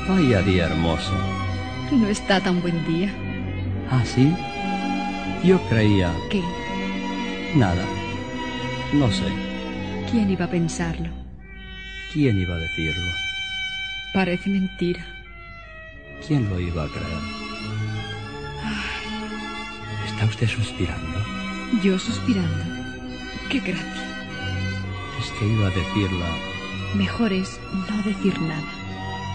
Vaya día hermoso. No está tan buen día. ¿Ah, sí? Yo creía... ¿Qué? Nada. No sé. ¿Quién iba a pensarlo? ¿Quién iba a decirlo? Parece mentira. ¿Quién lo iba a creer? ¿Está usted suspirando? Yo suspirando. ¡Qué gracia! Es que iba a decirla... Mejor es no decir nada.